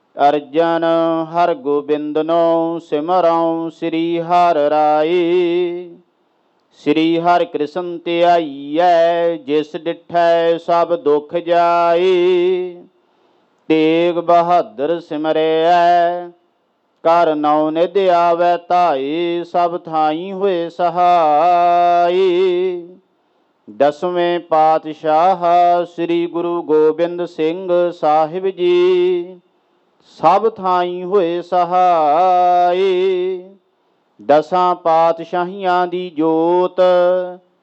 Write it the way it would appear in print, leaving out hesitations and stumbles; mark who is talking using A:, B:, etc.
A: ਅਰਜਨ ਹਰ ਗੋਬਿੰਦਨੋ ਸਿਮਰਉ ਸ੍ਰੀ ਹਰਿ ਰਾਏ। ਸ੍ਰੀ ਹਰਿ ਕ੍ਰਿਸ਼ਨ ਧਿਆਈਐ ਜਿਸ ਡਿਠੈ ਸਭ ਦੁਖ ਜਾਏ। ਤੇਗ ਬਹਾਦਰ ਸਿਮਰੈ ਕਰ ਨਉ ਨਿਧ ਆਵੈ ਧਾਏ। ਸਭ ਥਾਈ ਹੋਏ ਸਹਾਈ। ਦਸਵੇਂ ਪਾਤਸ਼ਾਹ ਸ੍ਰੀ ਗੁਰੂ ਗੋਬਿੰਦ ਸਿੰਘ ਸਾਹਿਬ ਜੀ ਸਭ ਥਾਈ ਹੋਏ ਸਹਾਈ। ਦਸਾਂ ਪਾਤਸ਼ਾਹੀਆਂ ਦੀ ਜੋਤ